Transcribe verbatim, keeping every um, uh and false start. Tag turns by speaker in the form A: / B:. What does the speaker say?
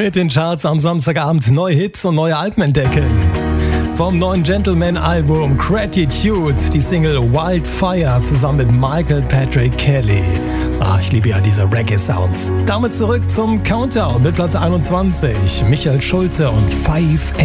A: Mit den Charts am Samstagabend neue Hits und neue Alben entdecken. Vom neuen Gentleman-Album Gratitude, die Single Wildfire zusammen mit Michael Patrick Kelly. Ah, ich liebe ja diese Reggae-Sounds. Damit zurück zum Countdown mit Platz einundzwanzig. Michael Schulte und Five